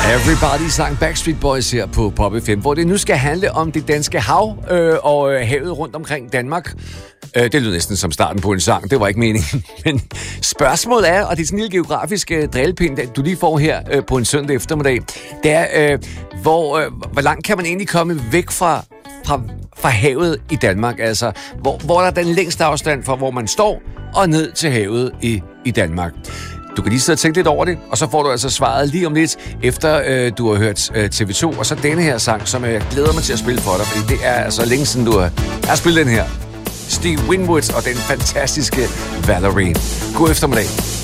Everybody sang Backstreet Boys her på Pop FM, hvor det nu skal handle om det danske hav og havet rundt omkring Danmark. Det lyder næsten som starten på en sang, det var ikke meningen. Men spørgsmålet er, og det er sådan en lille geografisk drillepind, du lige får her på en søndag eftermiddag, det er, hvor langt kan man egentlig komme væk fra havet i Danmark? Altså, hvor er der den længste afstand fra, hvor man står, og ned til havet i Danmark? Du kan lige sidde og tænke lidt over det, og så får du altså svaret lige om lidt, efter du har hørt TV2, og så denne her sang, som jeg glæder mig til at spille for dig, fordi det er altså længe siden, du har spillet den her. Steve Winwood og den fantastiske Valerie. God eftermiddag.